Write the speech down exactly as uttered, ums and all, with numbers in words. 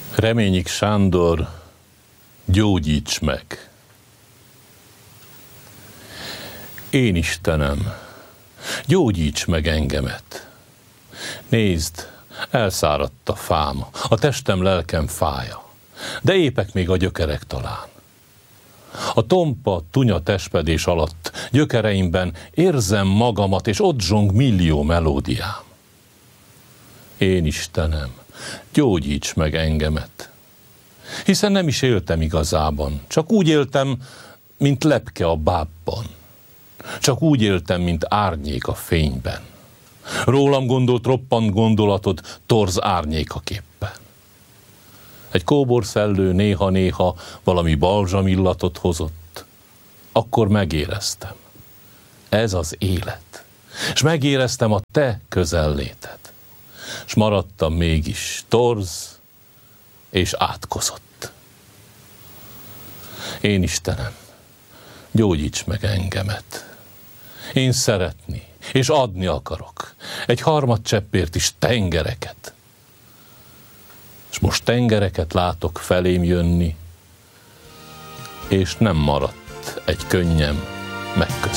Reményik Sándor, gyógyíts meg! Én Istenem, gyógyíts meg engemet! Nézd, elszáradt a fáma, a testem, lelkem fája, de épek még a gyökerek talán. A tompa, tunya testpedés alatt, gyökereimben érzem magamat, és ott zsong millió melódiám. Én Istenem, gyógyíts meg engemet! Hiszen nem is éltem igazában, csak úgy éltem, mint lepke a bábban. Csak úgy éltem, mint árnyék a fényben. Rólam gondolt roppant gondolatod torz árnyékaképpen. Egy kóborszellő néha-néha valami balzsamillatot hozott. Akkor megéreztem. Ez az élet. És megéreztem a te közelléted. És maradtam mégis torz és átkozott. Én Istenem, gyógyíts meg engemet. Én szeretni és adni akarok. Egy harmad cseppért is tengereket. És most tengereket látok felém jönni, és nem maradt egy könnyem megköszönni.